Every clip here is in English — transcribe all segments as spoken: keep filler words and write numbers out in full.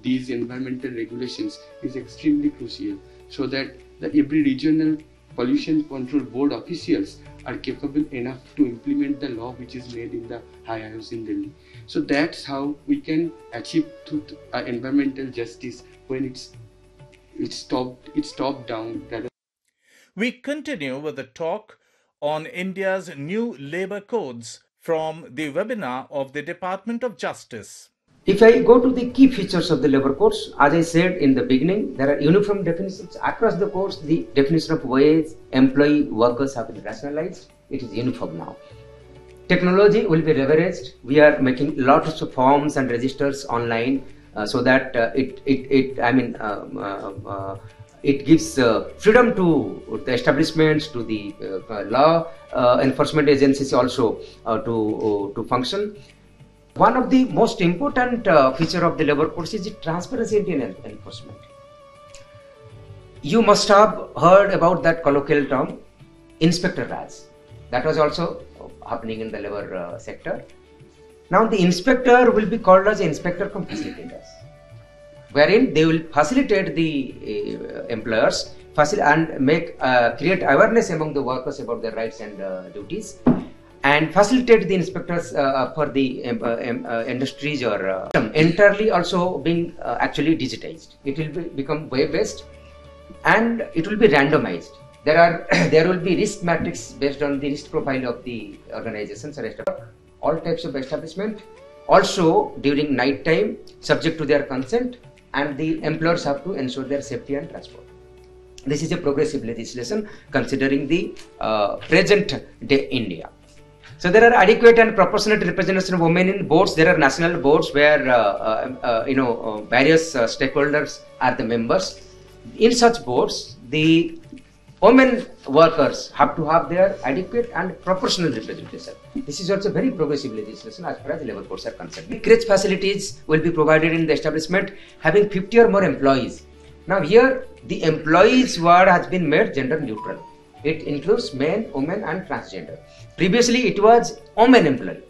these environmental regulations is extremely crucial, so that the every regional pollution control board officials are capable enough to implement the law which is made in the high I O C in Delhi. So that's how we can achieve to, uh, environmental justice when it's it's top it's top down. Rather. We continue with the talk on India's new labour codes from the webinar of the Department of Justice. If I go to the key features of the labour codes, as I said in the beginning, there are uniform definitions across the codes. The definition of wage, employee, workers have been rationalized. It is uniform now. Technology will be leveraged. We are making lots of forms and registers online, uh, so that uh, it, it, it, I mean, uh, uh, uh, it gives uh, freedom to the establishments, to the uh, law uh, enforcement agencies also uh, to, uh, to function. One of the most important uh, feature of the labour codes is the transparency in enforcement. You must have heard about that colloquial term, Inspector Raj. That was also happening in the labour uh, sector. Now the inspector will be called as inspector cum facilitators, wherein they will facilitate the uh, employers and make uh, create awareness among the workers about their rights and uh, duties, and facilitate the inspectors uh, for the um, uh, um, uh, industries or uh, entirely also being uh, actually digitized. It will be, become web-based, and it will be randomized. There are there will be risk matrix based on the risk profile of the organizations or all types of establishment. Also during night time, subject to their consent, and the employers have to ensure their safety and transport. This is a progressive legislation considering the uh, present day India. So there are adequate and proportionate representation of women in boards. There are national boards where uh, uh, uh, you know uh, various uh, stakeholders are the members. In such boards, the women workers have to have their adequate and proportional representation. This is also very progressive legislation as far as labour codes are concerned. The crèche facilities will be provided in the establishment having fifty or more employees. Now here the employees word has been made gender neutral. It includes men, women and transgender. Previously it was women employee,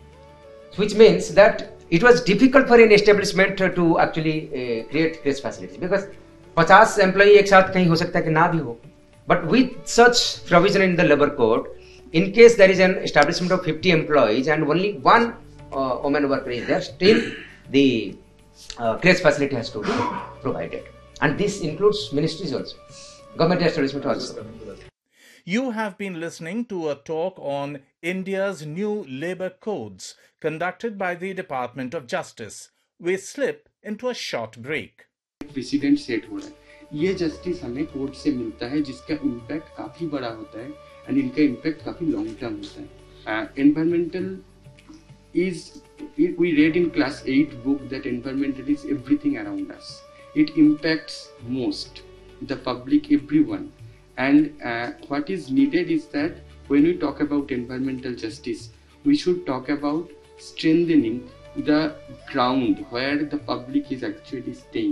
which means that it was difficult for an establishment to actually uh, create crèche facilities, because fifty employee एक साथ कहीं हो सकता है कि ना भी हो. But with such provision in the labour code, in case there is an establishment of fifty employees and only one uh, woman worker is there, still the uh, crèche facility has to be provided. And this includes ministries also, government establishment also. You have been listening to a talk on India's new labour codes conducted by the Department of Justice. We slip into a short break. Precedent set हो रहा है. ये justice हमें court से मिलता है जिसका impact काफी बड़ा होता है एंड इनका इम्पैक्ट काफी लॉन्ग टर्म होता है. Environmental is we read in class eight book that environmental is everything around us. It impacts most the public, everyone, and uh, what is needed is that when we talk about environmental justice, we should talk about strengthening the ground where the public is actually staying.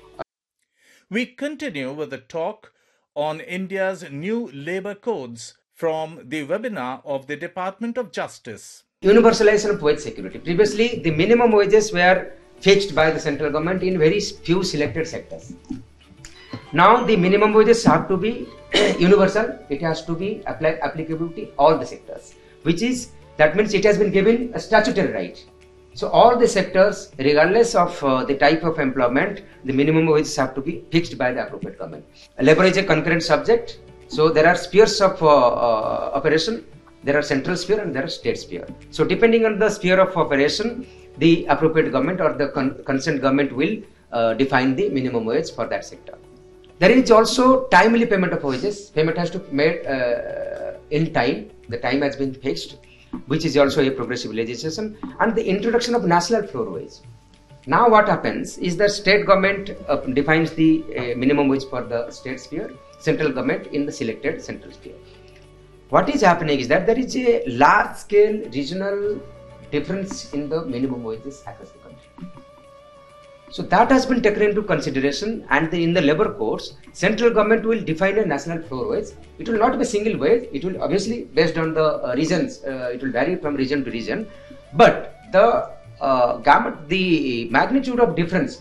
We continue with the talk on India's new labour codes from the webinar of the Department of Justice. Universalization of wage security. Previously, the minimum wages were fixed by the central government in very few selected sectors. Now the minimum wages have to be universal. It has to be applied applicable to all the sectors, which is, that means it has been given a statutory right. So all the sectors, regardless of uh, the type of employment, the minimum wages have to be fixed by the appropriate government. Labour is a concurrent subject, so there are spheres of uh, uh, operation. There are central sphere and there are state sphere. So depending on the sphere of operation, the appropriate government or the con concerned government will uh, define the minimum wage for that sector. There is also timely payment of wages. Payment has to be made uh, in time. The time has been fixed, which is also a progressive legislation, and the introduction of national floor wage. Now what happens is that state government uh, defines the uh, minimum wage for the state sphere, central government in the selected central sphere. What is happening is that there is a large scale regional difference in the minimum wages across the country. So that has been taken into consideration, and the, in the labour codes, central government will define a national floor wage. It will not be single wage. It will obviously based on the uh, regions. Uh, it will vary from region to region, but the uh, gamut, the magnitude of difference